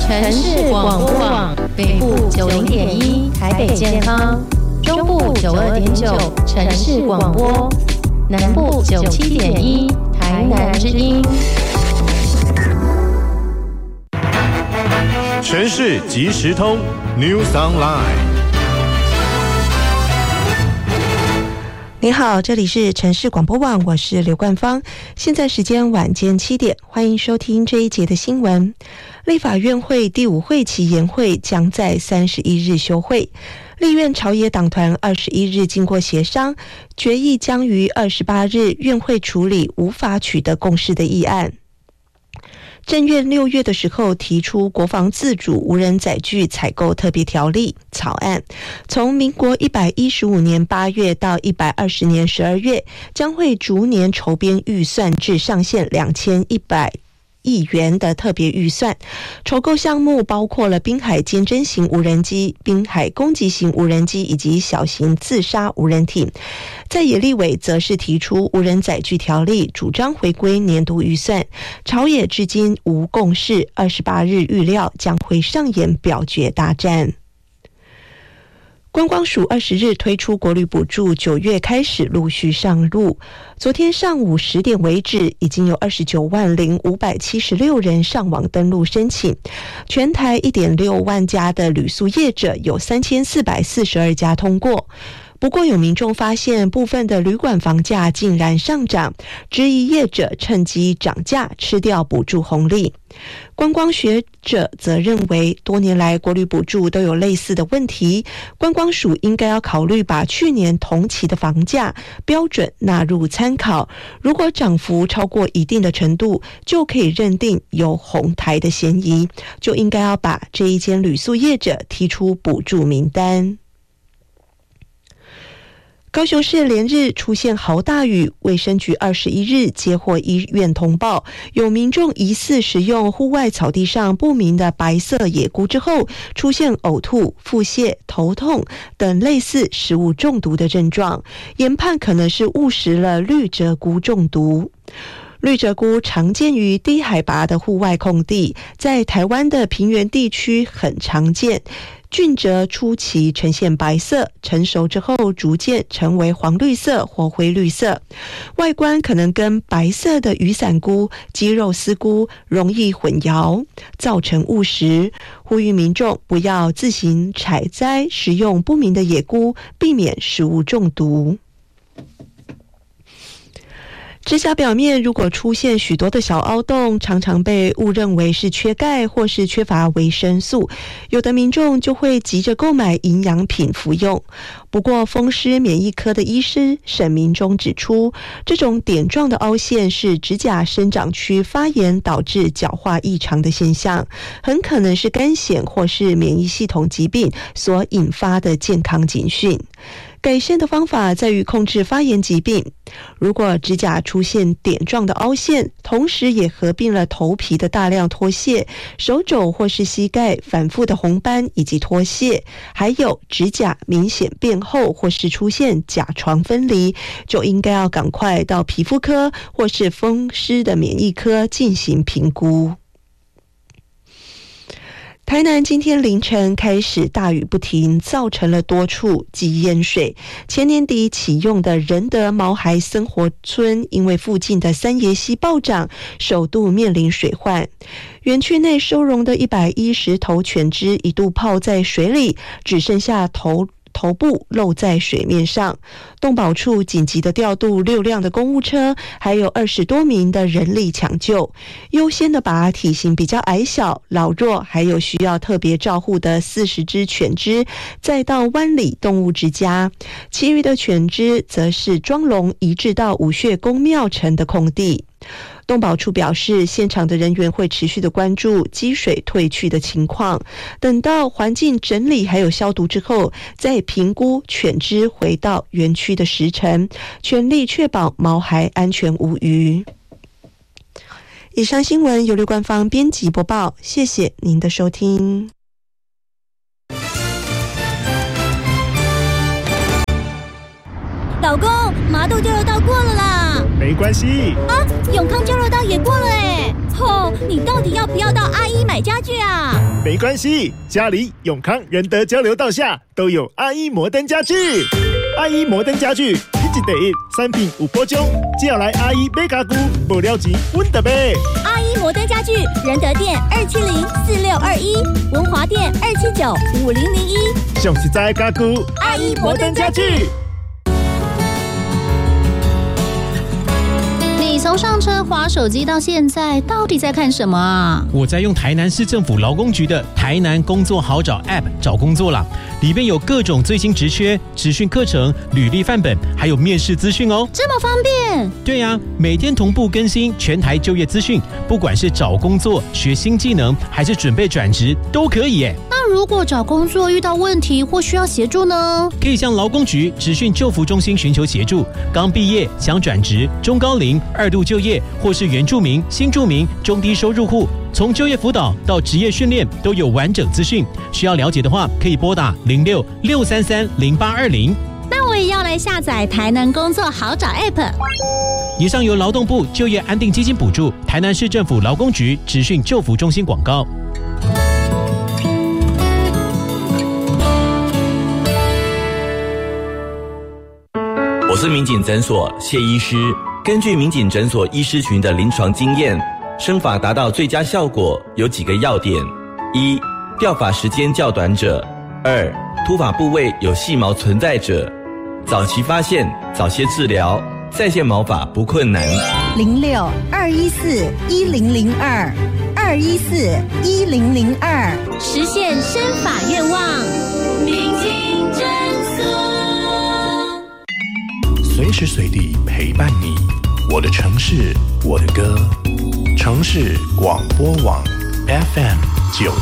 城市广播网，北部90.1台北健康，中部92.9城市广播，南部97.1台南之音。 城市即时通 News Online。 你好，这里是城市广播网，我是刘冠芳。现在时间晚间7点，欢迎收听这一节的新闻。立法院会第5会期延会将在31日休会。立院朝野党团21日经过协商，决议将于28日院会处理无法取得共识的议案。政院6月的时候提出国防自主无人载具采购特别条例草案，从民国115年8月到120年12月，将会逐年筹编预算至上限2100亿元的特别预算，筹购项目包括了滨海尖侦型无人机、滨海攻击型无人机以及小型自杀无人艇。在野立委则是提出无人载具条例，主张回归年度预算。朝野至今无共识，28日预料将会上演表决大战。观光署20日推出国旅补助，9月开始陆续上路。昨天上午10点为止，已经有290576人上网登录申请。全台1.6万家的旅宿业者，有3442家通过。不过有民众发现部分的旅馆房价竟然上涨，质疑业者趁机涨价吃掉补助红利。观光学者则认为，多年来国旅补助都有类似的问题，观光署应该要考虑把去年同期的房价标准纳入参考，如果涨幅超过一定的程度，就可以认定有哄抬的嫌疑，就应该要把这一间旅宿业者踢出补助名单。高雄市连日出现豪大雨，卫生局21日接获医院通报，有民众疑似食用户外草地上不明的白色野菇之后，出现呕吐、腹泻、头痛等类似食物中毒的症状，研判可能是误食了绿蜇菇中毒。绿蜇菇常见于低海拔的户外空地，在台湾的平原地区很常见。菌蜇初期呈现白色，成熟之后逐渐成为黄绿色或灰绿色，外观可能跟白色的雨伞菇、鸡肉丝菇容易混淆，造成误食。呼吁民众不要自行采摘食用不明的野菇，避免食物中毒。指甲表面如果出现许多的小凹洞，常常被误认为是缺钙或是缺乏维生素，有的民众就会急着购买营养品服用。不过风湿免疫科的医师沈明忠指出，这种点状的凹陷是指甲生长区发炎导致角化异常的现象，很可能是肝癣或是免疫系统疾病所引发的健康警讯。改善的方法在于控制发炎疾病。如果指甲出现点状的凹陷，同时也合并了头皮的大量脱屑、手肘或是膝盖反复的红斑以及脱屑，还有指甲明显变厚或是出现甲床分离，就应该要赶快到皮肤科或是风湿的免疫科进行评估。台南今天凌晨开始大雨不停，造成了多处积淹水。前年底启用的仁德毛孩生活村，因为附近的三爷溪暴涨，首度面临水患。园区内收容的110头犬只一度泡在水里，只剩下头部露在水面上。动保处紧急的调度6辆的公务车，还有20多名的人力抢救，优先的把体型比较矮小、老弱还有需要特别照护的40只犬只再到湾里动物之家，其余的犬只则是装笼移至到武穴公庙城的空地。动保处表示，现场的人员会持续的关注积水退去的情况，等到环境整理还有消毒之后，再评估犬只回到园区的时程，全力确保毛孩安全无虞。以上新闻由刘冠芳编辑播报，谢谢您的收听。 老公，麻豆交流道过了啦。 没关系啊，永康交流道也过了哎。你到底要不要到阿一买买家具啊？ 没关系，家里永康仁德交流道下都有阿姨摩登家具。阿姨摩登家具，一季第一，产品有保障，只要来阿姨买家具，无了钱，阮就买。 阿姨摩登家具，仁德店2704621，文华店2795001。 上实在的家具， 阿姨摩登家具。 你从上车滑手机到现在，到底在看什么啊？ 我在用台南市政府劳工局的台南工作好找 App 找工作啦，里面有各种最新职缺、职训课程、履历范本，还有面试资讯哦。 这么方便？ 对啊，每天同步更新全台就业资讯，不管是找工作、学新技能，还是准备转职，都可以耶。 那如果找工作遇到问题或需要协助呢？ 可以向劳工局职训就服中心寻求协助。刚毕业想转职、中高龄、2度就业，或是原住民、新住民、中低收入户，从就业辅导到职业训练都有完整资讯。需要了解的话，可以拨打06-633-0820。 那我也要来下载台南工作好找 App。 以上由劳动部就业安定基金补助，台南市政府劳工局职训就服中心广告。 我是民警诊所谢医师。根据民警诊所医师群的临床经验，生发达到最佳效果有几个要点：一、掉发时间较短者；二、秃发部位有细毛存在者。早期发现，早些治疗，再现毛发不困难。 06-214-1002，214-1002，实现生发愿望。民警诊所， 随时随地陪伴你。我的城市，我的歌，城市广播网 FM9。